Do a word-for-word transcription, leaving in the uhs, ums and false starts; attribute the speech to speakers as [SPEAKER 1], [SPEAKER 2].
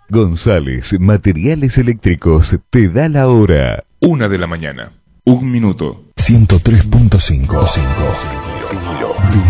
[SPEAKER 1] González Materiales Eléctricos te da la hora. Una de la mañana. Un minuto. ciento tres punto cinco.